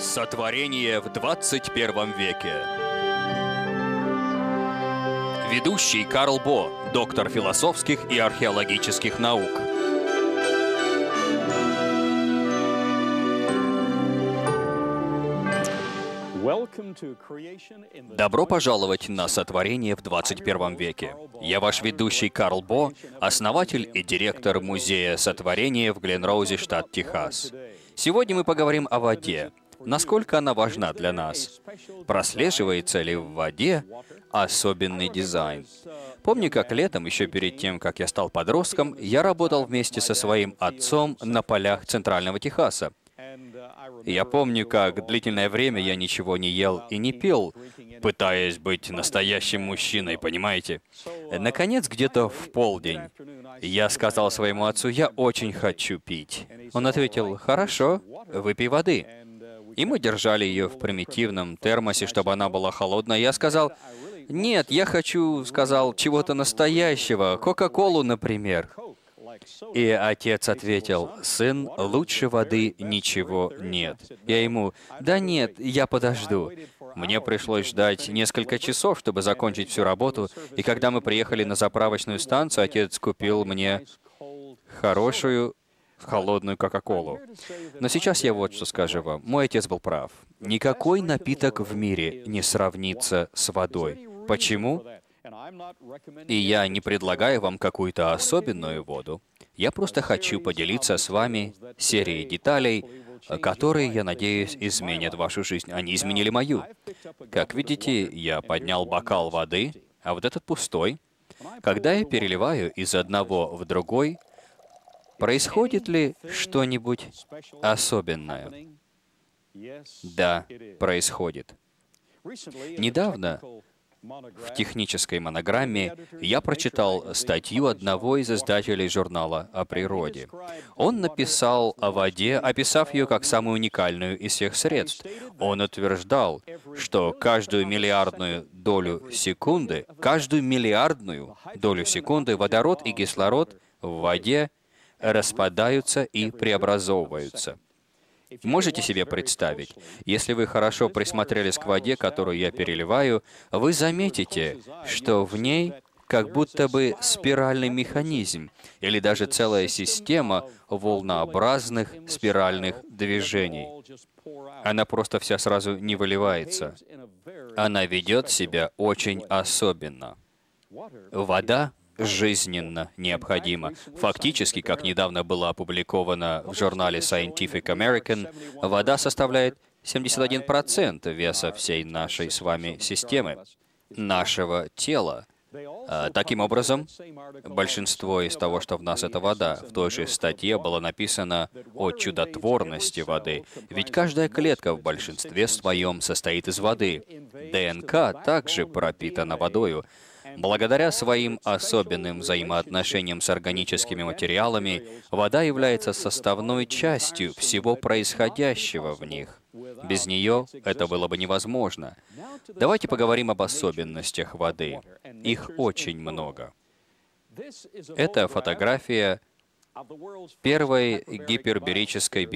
Сотворение в 21 веке. Ведущий Карл Бо, доктор философских и археологических наук. Добро пожаловать на «Сотворение в 21 веке». Я ваш ведущий Карл Бо, основатель и директор Музея Сотворения в Гленроузе, штат Техас. Сегодня мы поговорим о воде. Насколько она важна для нас? Прослеживается ли в воде особенный дизайн? Помню, как летом, еще перед тем, как я стал подростком, я работал вместе со своим отцом на полях Центрального Техаса. Я помню, как длительное время я ничего не ел и не пил, пытаясь быть настоящим мужчиной, понимаете? Наконец, где-то в полдень, я сказал своему отцу: «Я очень хочу пить». Он ответил: «Хорошо, выпей воды». И мы держали ее в примитивном термосе, чтобы она была холодная. Я сказал: «Нет, я хочу, — сказал, — чего-то настоящего, Кока-Колу, например». И отец ответил: «Сын, лучше воды ничего нет». Я ему: «Да нет, я подожду». Мне пришлось ждать несколько часов, чтобы закончить всю работу, и когда мы приехали на заправочную станцию, отец купил мне хорошую холодную Кока-Колу. Но сейчас я вот что скажу вам. Мой отец был прав. Никакой напиток в мире не сравнится с водой. Почему? И я не предлагаю вам какую-то особенную воду. Я просто хочу поделиться с вами серией деталей, которые, я надеюсь, изменят вашу жизнь. Они изменили мою. Как видите, я поднял бокал воды, а вот этот пустой. Когда я переливаю из одного в другой, происходит ли что-нибудь особенное? Да, происходит. Недавно в технической монограмме я прочитал статью одного из издателей журнала о природе. Он написал о воде, описав ее как самую уникальную из всех средств. Он утверждал, что каждую миллиардную долю секунды водород и кислород в воде распадаются и преобразовываются. Можете себе представить, если вы хорошо присмотрелись к воде, которую я переливаю, вы заметите, что в ней как будто бы спиральный механизм или даже целая система волнообразных спиральных движений. Она просто вся сразу не выливается. Она ведет себя очень особенно. Вода жизненно необходимо. Фактически, как недавно было опубликовано в журнале Scientific American, вода составляет 71% веса всей нашей с вами системы, нашего тела. Таким образом, большинство из того, что в нас, это вода. В той же статье было написано о чудотворности воды. Ведь каждая клетка в большинстве своем состоит из воды. ДНК также пропитана водою. Благодаря своим особенным взаимоотношениям с органическими материалами, вода является составной частью всего происходящего в них. Без нее это было бы невозможно. Давайте поговорим об особенностях воды. Их очень много. Это фотография первой гипербарической